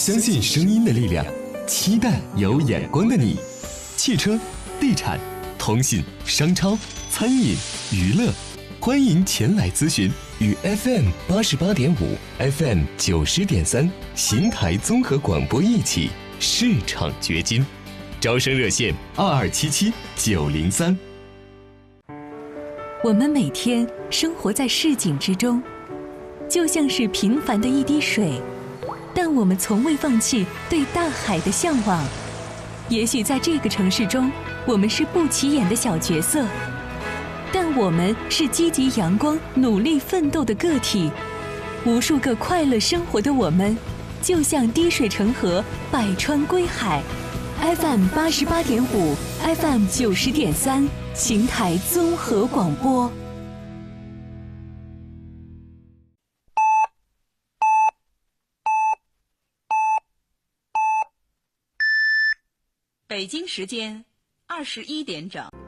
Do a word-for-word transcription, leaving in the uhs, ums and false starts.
相信声音的力量，期待有眼光的你。汽车、地产、通信、商超、餐饮、娱乐，欢迎前来咨询。与 F M 八十八点五、F M 九十点三邢台综合广播一起市场掘金。招生热线二二七七九零三。 我们每天生活在市井之中，就像是平凡的一滴水，但我们从未放弃对大海的向往。也许在这个城市中，我们是不起眼的小角色，但我们是积极阳光、努力奋斗的个体。无数个快乐生活的我们，就像滴水成河，百川归海。F M 八十八点五 ，F M 九十点三，邢台综合广播。 北京时间二十一点整。